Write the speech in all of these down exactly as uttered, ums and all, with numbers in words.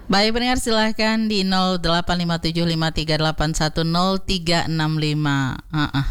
Baik pendengar, silahkan di nol delapan lima tujuh lima tiga delapan satu nol tiga enam lima. Uh-uh.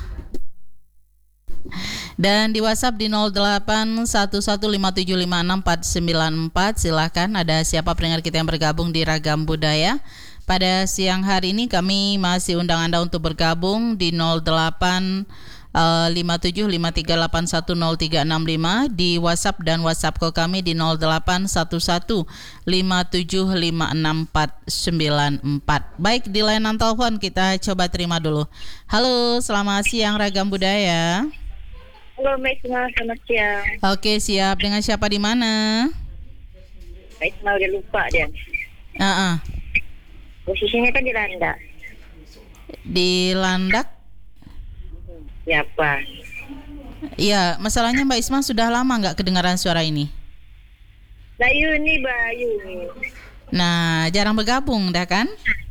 Dan di WhatsApp di nol delapan satu satu lima tujuh lima enam empat sembilan empat. Silahkan, ada siapa pendengar kita yang bergabung di Ragam Budaya. Pada siang hari ini kami masih undang Anda untuk bergabung di nol delapan lima tujuh lima tiga delapan satu nol tiga enam lima, di WhatsApp dan WhatsApp call kami di nol delapan satu satu lima tujuh lima enam empat sembilan empat. Baik, di layanan telepon kita coba terima dulu. Halo, selamat siang Ragam Budaya. Halo Mbak Isma, selamat siang. Oke, siap. Dengan siapa di mana? Mbak Isma udah lupa dia. Uh-uh. Posisinya kan di Landak. Di Landak? Siapa? Iya, masalahnya Mbak Isma sudah lama nggak kedengaran suara ini. Bayu nih, Bayu nih. Nah, jarang bergabung dah kan?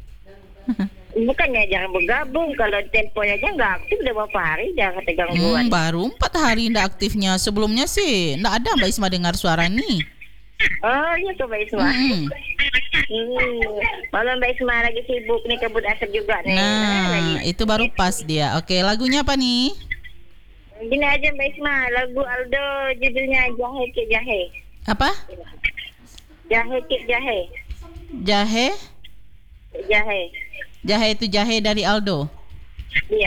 Bukannya jarang bergabung, kalau teleponnya aja nggak aktif udah beberapa hari jangan kata gangguan. Hmm, baru empat hari ndak aktifnya. Sebelumnya sih ndak ada Mbak Isma dengar suara nih. Oh iya tuh Mbak Isma. Hmm. Hmm. Malam Mbak Isma lagi sibuk nih, kabut asap juga nih. Nah, lagi. itu baru pas dia. Oke, lagunya apa nih? Gini aja Mbak Isma, lagu Aldo judulnya Jahe Kek Jahe. Apa? Jahe Kek Jahe. Jahe? Jahe. Jahe itu jahe dari Aldo. Iya.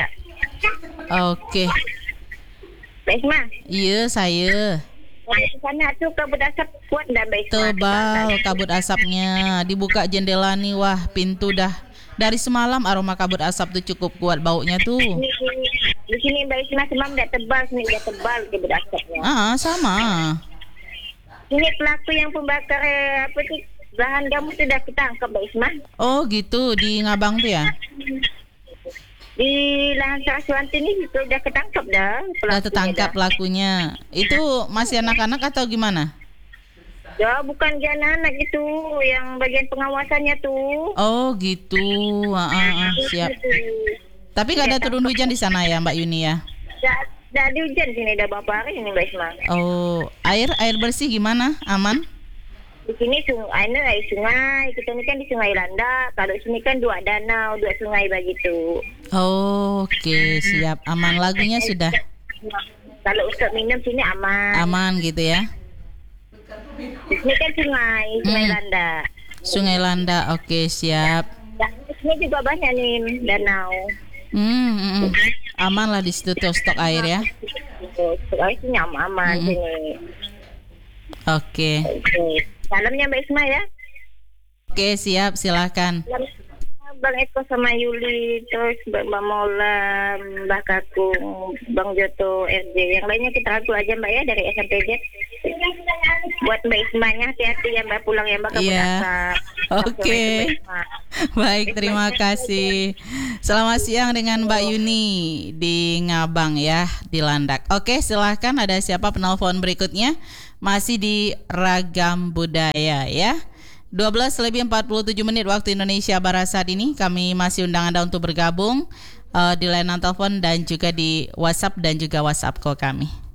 Oke. Mbak Isma. Iya, saya. Di sana tuh kabut asap kuat dah Mbak Isma. Tebal kabut asapnya. Dibuka jendela nih, wah pintu dah. Dari semalam aroma kabut asap tuh cukup kuat baunya tuh. Di sini, di sini Mbak Isma semalam udah tebal, sini udah tebal kabut asapnya. Ah, sama. Ini pelaku yang pembakar eh, apa sih bahan gamu sudah ketangkap Mbak Isma. Oh gitu, di Ngabang tuh ya? Di Lahan Saraswanti ini sudah ketangkap dah. Sudah tertangkap pelakunya. Itu masih anak-anak atau gimana? Ya bukan dia anak-anak itu, yang bagian pengawasannya tuh. Oh gitu, ah, ah, ah, siap. Tapi nggak ada turun hujan di sana ya Mbak Yuni ya? Tidak ada hujan sini, udah beberapa hari ini Mbak Isma. Oh, air air bersih gimana? Aman? Di sini sungai, ini air sungai. Kita ini kan di Sungai Landak. Kalau sini kan dua danau, dua sungai begitu. Oh, oke, siap. Aman, lagunya sudah. Kalau untuk minum sini aman. Aman gitu ya? Di sini kan sungai, Sungai Hmm. Landak. Sungai Landak, oke, siap. Ya, di sini juga banyak nih danau. Hmm, hmm, hmm. Aman lah di situ tuh stok air ya? Sungai sini aman Hmm. sini. Oke. Oke. Salamnya Mbak Isma ya. Oke, siap, silakan. Bang Eko sama Yuli, terus Mbak Mola, Mbak Kakung, Bang Joto, R J. Yang lainnya kita rangkul aja Mbak ya dari S M P Z. Buat Mbak Ismanya hati-hati ya Mbak pulang ya Mbak. Iya. Oke. Baik, terima kasih. Selamat siang dengan Mbak Yuni di Ngabang ya, di Landak. Oke, silahkan, ada siapa penelpon berikutnya? Masih di Ragam Budaya ya. dua belas lebih empat puluh tujuh menit waktu Indonesia Barat saat ini. Kami masih undang Anda untuk bergabung uh, di layanan telepon dan juga di WhatsApp dan juga WhatsApp call kami.